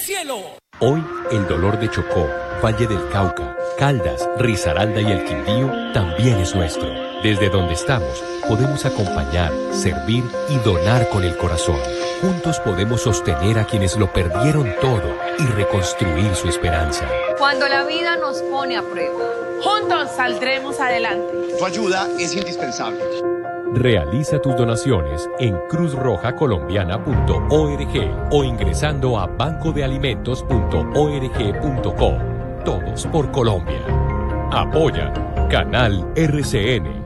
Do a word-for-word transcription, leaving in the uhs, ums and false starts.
cielo. Hoy, el dolor de Chocó, Valle del Cauca, Caldas, Risaralda y el Quindío también es nuestro. Desde donde estamos, podemos acompañar, servir y donar con el corazón. Juntos podemos sostener a quienes lo perdieron todo y reconstruir su esperanza. Cuando la vida nos pone a prueba, juntos saldremos adelante. Tu ayuda es indispensable. Realiza tus donaciones en cruz roja colombiana punto org o ingresando a banco de alimentos punto org punto co. Todos por Colombia. Apoya Canal R C N.